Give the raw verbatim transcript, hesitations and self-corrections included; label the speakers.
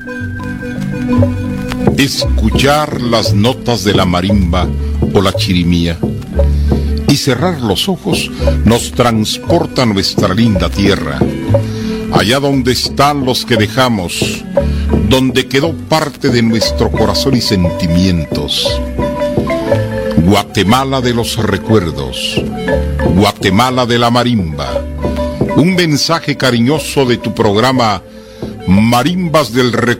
Speaker 1: Escuchar las notas de la marimba o la chirimía y cerrar los ojos nos transporta a nuestra linda tierra, allá donde están los que dejamos, donde quedó parte de nuestro corazón y sentimientos. Guatemala de los recuerdos, Guatemala de la marimba, un mensaje cariñoso de tu programa Marimbas del Recuerdo.